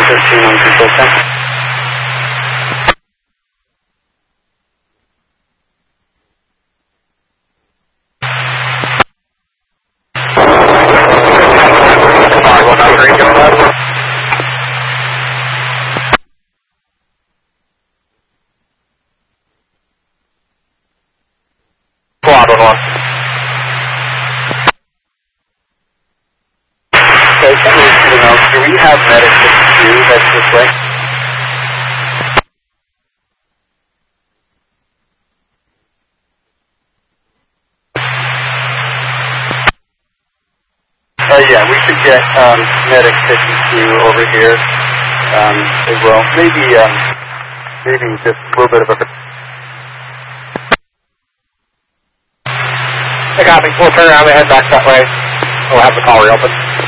13 on control 10. Do we have medic 52 that's this way? Yeah, we could get medic 52 over here as well. Maybe just a little bit of a... I copy. We'll turn around and head back that way. We'll have the call reopen.